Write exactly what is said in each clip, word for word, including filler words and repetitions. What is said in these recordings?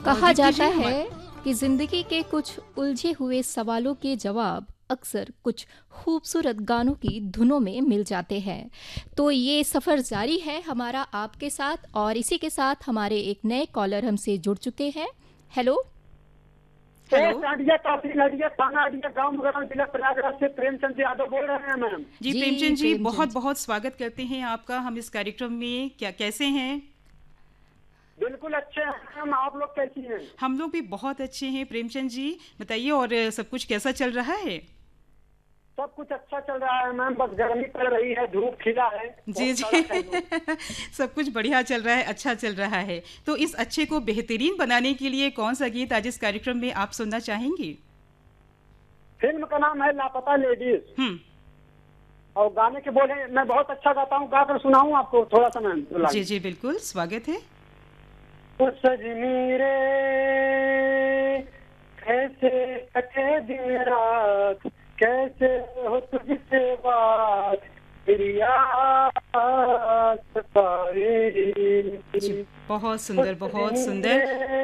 कहा जाता है कि जिंदगी के कुछ उलझे हुए सवालों के जवाब अक्सर कुछ खूबसूरत गानों की धुनों में मिल जाते हैं। तो ये सफ़र जारी है हमारा आपके साथ, और इसी के साथ हमारे एक नए कॉलर हमसे जुड़ चुके हैं। हेलो हेलो जिला प्रयागराज से प्रेमचंद यादव बोल रहे हैं मैम। जी प्रेमचंद जी, बहुत बहुत स्वागत करते हैं आपका हम इस कार्यक्रम में। क्या कैसे हैं? बिल्कुल अच्छे हैं मैम, आप लोग कैसी हैं? हम लोग भी बहुत अच्छे हैं प्रेमचंद जी, बताइए और सब कुछ कैसा चल रहा है? सब कुछ अच्छा चल रहा है मैम, बस गर्मी पड़ रही है, धूप खिला है। जी जी सब कुछ बढ़िया चल रहा है, अच्छा चल रहा है। तो इस अच्छे को बेहतरीन बनाने के लिए कौन सा गीत आज इस कार्यक्रम में आप सुनना चाहेंगी? फिल्म का नाम है लापता लेडीज। हम्म और गाने के बोले मैं बहुत अच्छा गाता हूँ, गाकर सुनाऊँ आपको थोड़ा सा मैम? जी जी बिल्कुल, स्वागत है। ओ सजनी रे कैसे कटे दिन रात, कैसे हो तुझसे बात, मेरी याद सताए। बहुत सुंदर, बहुत सुंदर।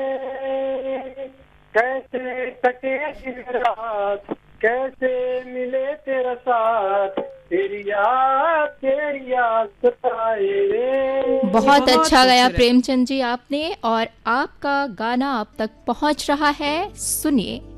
कैसे कटे दिन रात, कैसे मिले तेरा साथ, तेरी याद तेरी याद सताए। बहुत अच्छा गाया प्रेमचंद जी आपने, और आपका गाना अब तक पहुंच रहा है, सुनिए।